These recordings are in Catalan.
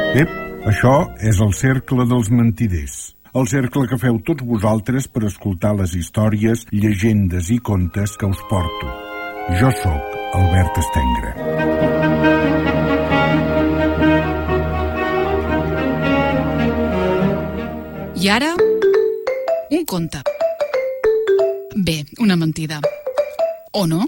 Ep, això és el cercle dels mentiders. El cercle que feu tots vosaltres per escoltar les històries, llegendes i contes que us porto. Jo sóc Albert Estengre. I ara, un conte. Bé, una mentida. O no?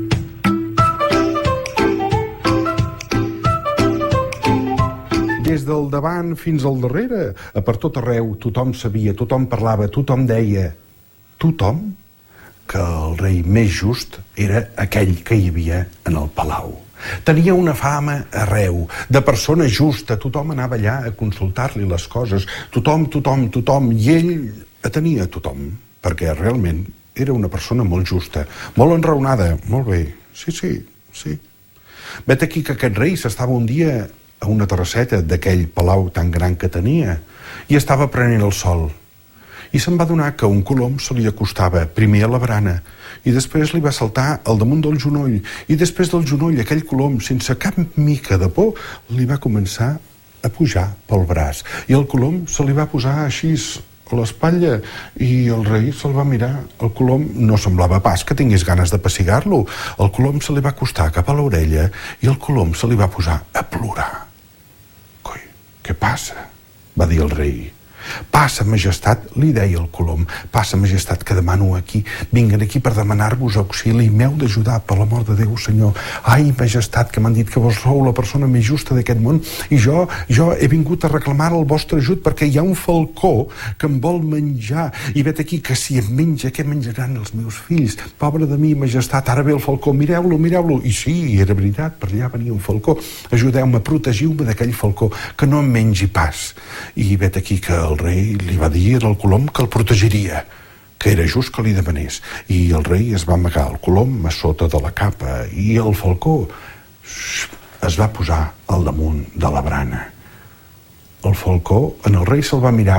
Des del davant fins al darrere, per tot arreu, tothom sabia, tothom parlava, tothom deia, tothom, que el rei més just era aquell que hi havia en el palau. Tenia una fama arreu, de persona justa, tothom anava allà a consultar-li les coses, tothom, i ell atenia a tothom, perquè realment era una persona molt justa, molt enraonada, molt bé, sí. Vet aquí que aquest rei s'estava un dia a una terrasseta d'aquell palau tan gran que tenia i estava prenent el sol. I se'n va adonar que un colom se li acostava primer a la barana i després li va saltar al damunt del genoll i després del genoll aquell colom, sense cap mica de por, li va començar a pujar pel braç i el colom se li va posar així a l'espatlla i el rei se'l va mirar. El colom no semblava pas que tingués ganes de pessigar-lo. El colom se li va acostar cap a l'orella i el colom se li va posar a plorar. Coi, què passa? Va dir el rei. Passa, majestat, li deia el colom, passa, majestat, que demano aquí, vinguen aquí per demanar-vos auxili, m'heu d'ajudar, per l'amor de Déu, senyor. Ai, majestat, que m'han dit que vos sou la persona més justa d'aquest món i jo he vingut a reclamar el vostre ajut perquè hi ha un falcó que em vol menjar i vet aquí que si em menja, què menjaran els meus fills? Pobre de mi, majestat, ara ve el falcó, mireu-lo. I sí, era veritat, per allà venia un falcó. Ajudeu-me, protegiu-me d'aquell falcó, que no em mengi pas. I vet aquí que el rei li va dir al colom que el protegiria, que era just que li demanés. I el rei es va amagar el colom a sota de la capa i el falcó es va posar al damunt de la barana. El falcó, en el rei se'l va mirar